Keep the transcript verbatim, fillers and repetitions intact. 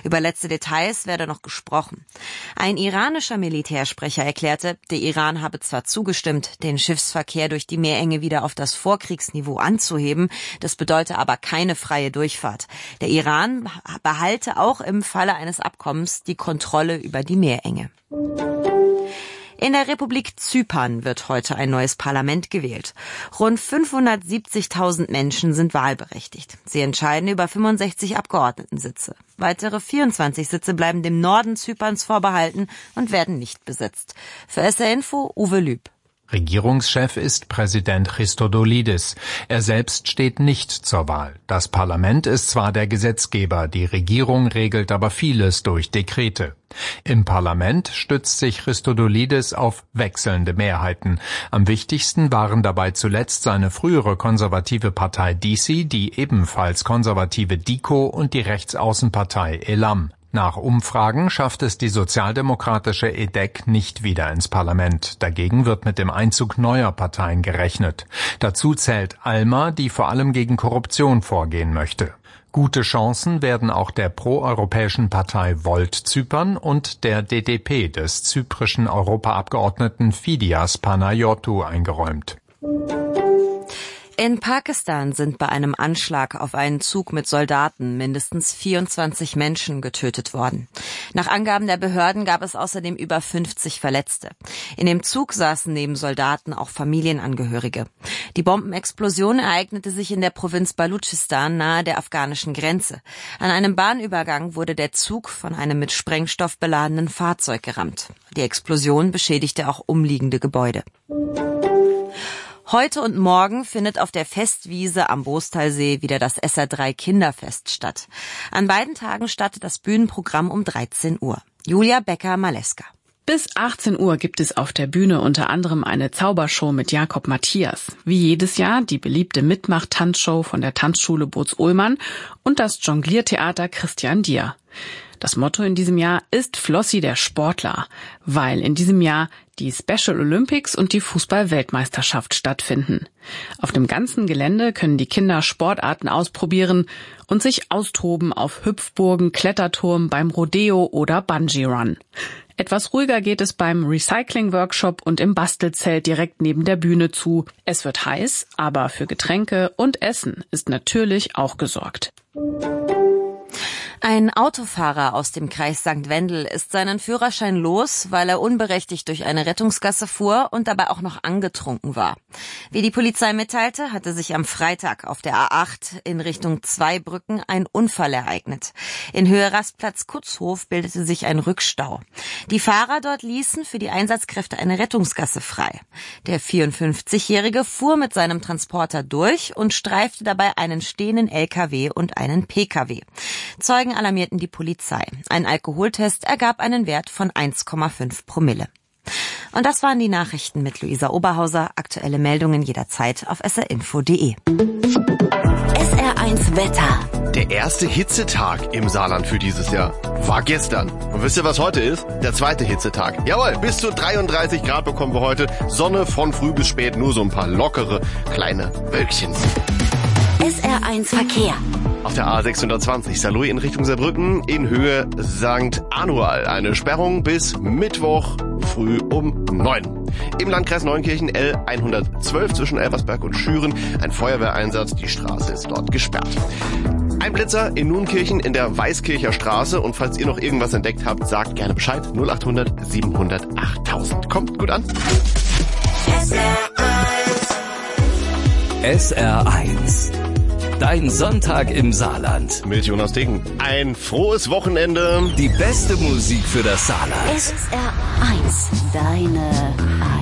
Über letzte Details werde noch gesprochen. Ein iranischer Militärsprecher erklärte, der Iran habe zwar zugestimmt, den Schiffsverkehr durch die Meerenge wieder auf das Vorkriegsniveau anzuheben, das bedeute aber keine freie Durchfahrt. Der Iran behalte auch im Falle eines Abkommens die Kontrolle über die Meerenge. In der Republik Zypern wird heute ein neues Parlament gewählt. Rund fünfhundertsiebzigtausend Menschen sind wahlberechtigt. Sie entscheiden über fünfundsechzig Abgeordnetensitze. Weitere vierundzwanzig Sitze bleiben dem Norden Zyperns vorbehalten und werden nicht besetzt. Für S R Info Uwe Lüb. Regierungschef ist Präsident Christodoulidis. Er selbst steht nicht zur Wahl. Das Parlament ist zwar der Gesetzgeber, die Regierung regelt aber vieles durch Dekrete. Im Parlament stützt sich Christodoulidis auf wechselnde Mehrheiten. Am wichtigsten waren dabei zuletzt seine frühere konservative Partei D C, die ebenfalls konservative D I K O und die Rechtsaußenpartei Elam. Nach Umfragen schafft es die sozialdemokratische E D E C nicht wieder ins Parlament. Dagegen wird mit dem Einzug neuer Parteien gerechnet. Dazu zählt ALMA, die vor allem gegen Korruption vorgehen möchte. Gute Chancen werden auch der proeuropäischen Partei Volt Zypern und der D D P des zyprischen Europaabgeordneten Fidias Panayotou eingeräumt. In Pakistan sind bei einem Anschlag auf einen Zug mit Soldaten mindestens vierundzwanzig Menschen getötet worden. Nach Angaben der Behörden gab es außerdem über fünfzig Verletzte. In dem Zug saßen neben Soldaten auch Familienangehörige. Die Bombenexplosion ereignete sich in der Provinz Baluchistan nahe der afghanischen Grenze. An einem Bahnübergang wurde der Zug von einem mit Sprengstoff beladenen Fahrzeug gerammt. Die Explosion beschädigte auch umliegende Gebäude. Heute und morgen findet auf der Festwiese am Bostalsee wieder das S R drei Kinderfest statt. An beiden Tagen startet das Bühnenprogramm um dreizehn Uhr. Julia Becker-Maleska. Bis achtzehn Uhr gibt es auf der Bühne unter anderem eine Zaubershow mit Jakob Matthias. Wie jedes Jahr die beliebte Mitmach-Tanzshow von der Tanzschule Boz-Ullmann und das Jongliertheater Christian Dier. Das Motto in diesem Jahr ist Flossi der Sportler, weil in diesem Jahr die Special Olympics und die Fußball-Weltmeisterschaft stattfinden. Auf dem ganzen Gelände können die Kinder Sportarten ausprobieren und sich austoben auf Hüpfburgen, Kletterturm, beim Rodeo oder Bungee-Run. Etwas ruhiger geht es beim Recycling-Workshop und im Bastelzelt direkt neben der Bühne zu. Es wird heiß, aber für Getränke und Essen ist natürlich auch gesorgt. Ein Autofahrer aus dem Kreis Sankt Wendel ist seinen Führerschein los, weil er unberechtigt durch eine Rettungsgasse fuhr und dabei auch noch angetrunken war. Wie die Polizei mitteilte, hatte sich am Freitag auf der A acht in Richtung Zweibrücken ein Unfall ereignet. In Höhe Rastplatz Kutzhof bildete sich ein Rückstau. Die Fahrer dort ließen für die Einsatzkräfte eine Rettungsgasse frei. Der vierundfünfzigjährige fuhr mit seinem Transporter durch und streifte dabei einen stehenden L K W und einen P K W. Zeugen alarmierten die Polizei. Ein Alkoholtest ergab einen Wert von eins Komma fünf Promille. Und das waren die Nachrichten mit Luisa Oberhauser. Aktuelle Meldungen jederzeit auf s r info punkt d e. S R eins Wetter. Der erste Hitzetag im Saarland für dieses Jahr war gestern. Und wisst ihr, was heute ist? Der zweite Hitzetag. Jawohl, bis zu dreiunddreißig Grad bekommen wir heute. Sonne von früh bis spät, nur so ein paar lockere kleine Wölkchen. S R eins Verkehr. Auf der A sechshundertzwanzig Saarlouis in Richtung Saarbrücken in Höhe Sankt Anual. Eine Sperrung bis Mittwoch früh um neun. Im Landkreis Neunkirchen L hundertzwölf zwischen Elversberg und Schüren. Ein Feuerwehreinsatz, die Straße ist dort gesperrt. Ein Blitzer in Nunkirchen in der Weißkircher Straße. Und falls ihr noch irgendwas entdeckt habt, sagt gerne Bescheid. null acht hundert siebenhundert achttausend. Kommt gut an. S R eins. S R eins. Dein Sonntag im Saarland. Mit Jonas Degen. Ein frohes Wochenende. Die beste Musik für das Saarland. S R eins. Deine